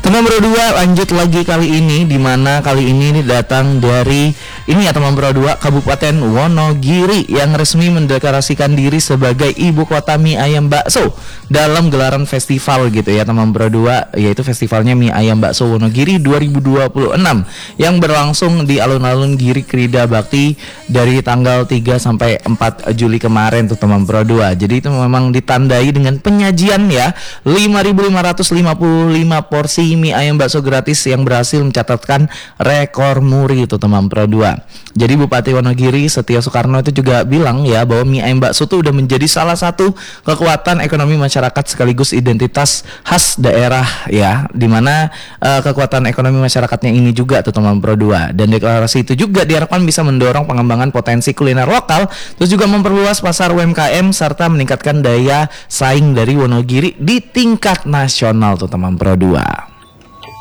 Teman Bro 2 lanjut lagi kali ini, di mana kali ini datang dari ini ya teman Bro 2, Kabupaten Wonogiri yang resmi mendeklarasikan diri sebagai ibu kota mie ayam bakso dalam gelaran festival gitu ya teman Bro 2, yaitu festivalnya Mie Ayam Bakso Wonogiri 2026 yang berlangsung di alun-alun Giri Krida Bakti dari tanggal 3 sampai 4 Juli kemarin tuh teman Bro 2. Jadi itu memang ditandai dengan penyajian ya 5.555 porsi mie ayam bakso gratis yang berhasil mencatatkan rekor muri itu teman Pro 2. Jadi Bupati Wonogiri Setio Soekarno itu juga bilang ya bahwa mie ayam bakso itu udah menjadi salah satu kekuatan ekonomi masyarakat sekaligus identitas khas daerah ya, dimana kekuatan ekonomi masyarakatnya ini juga tuh teman Pro 2. Dan deklarasi itu juga diharapkan bisa mendorong pengembangan potensi kuliner lokal, terus juga memperluas pasar UMKM serta meningkatkan daya saing dari Wonogiri di tingkat nasional tuh teman Pro 2.